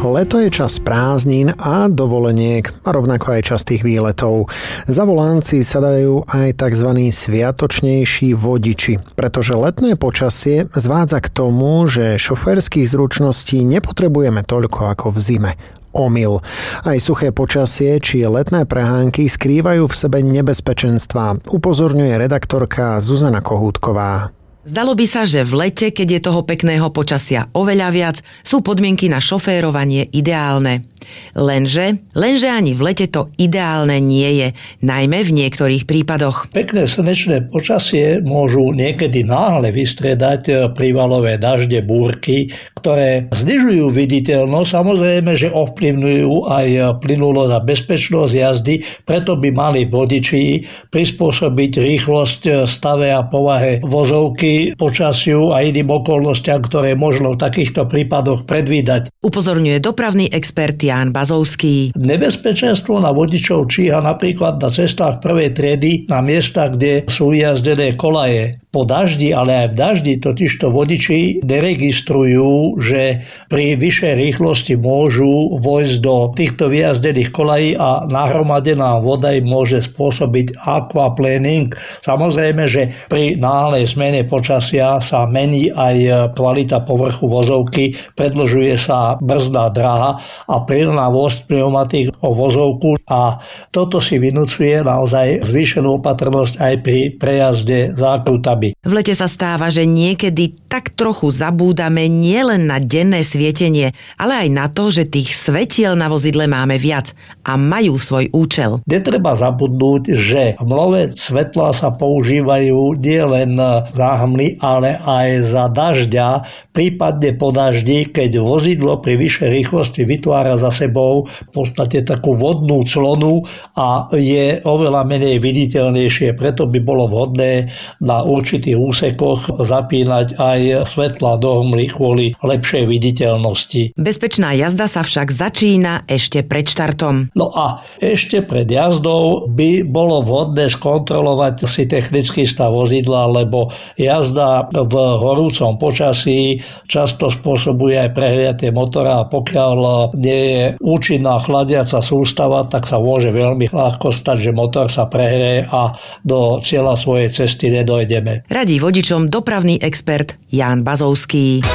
Leto je čas prázdnin a dovoleniek, a rovnako aj čas tých výletov. Za volant si sadajú aj tzv. Sviatočnejší vodiči, pretože letné počasie zvádza k tomu, že šoférskych zručností nepotrebujeme toľko ako v zime. Omyl. Aj suché počasie či letné prehánky skrývajú v sebe nebezpečenstvá, upozorňuje redaktorka Zuzana Kohútková. Zdalo by sa, že v lete, keď je toho pekného počasia oveľa viac, sú podmienky na šoférovanie ideálne. Lenže ani v lete to ideálne nie je, najmä v niektorých prípadoch. Pekné slnečné počasie môžu niekedy náhle vystriedať prívalové dažde, búrky, ktoré znižujú viditeľnosť, samozrejme, že ovplyvňujú aj plynulosť a bezpečnosť jazdy, preto by mali vodiči prispôsobiť rýchlosť stave a povahe vozovky počasiu a iným okolnostiam, ktoré možno v takýchto prípadoch predvídať. Upozorňuje dopravný expert Ján Bazovský. Nebezpečenstvo na vodičov číha napríklad na cestách prvej triedy na miestach, kde sú jazdené kolaje. Po daždi, ale aj v daždi totižto vodiči neregistrujú, že pri vyššej rýchlosti môžu vojsť do týchto vyjazdených kolají a nahromadená voda im môže spôsobiť aquaplaning. Samozrejme, že pri náhlej zmene počasia sa mení aj kvalita povrchu vozovky, predĺžuje sa brzdná dráha a prilnavosť pneumatík o vozovku a toto si vynúcuje naozaj zvýšenú opatrnosť aj pri prejazde zákrutami. V lete sa stáva, že niekedy tak trochu zabúdame nielen na denné svietenie, ale aj na to, že tých svetiel na vozidle máme viac a majú svoj účel. Netreba zabudnúť, že hmlové svetlá sa používajú nielen za hmly, ale aj za dažďa, prípadne po daždi, keď vozidlo pri vyššej rýchlosti vytvára za sebou v podstate takú vodnú clonu a je oveľa menej viditeľnejšie. Preto by bolo vhodné na určitých úsekoch zapínať aj svetla do hmly kvôli lepšej viditeľnosti. Bezpečná jazda sa však začína ešte pred štartom. No a ešte pred jazdou by bolo vhodné skontrolovať si technický stav vozidla, lebo jazda v horúcom počasí často spôsobuje aj prehriatie motora a pokiaľ nie je účinná chladiaca sústava, tak sa môže veľmi ľahko stať, že motor sa prehrie a do cieľa svojej cesty nedojdeme. Radí vodičom dopravný expert Ján Bazovský.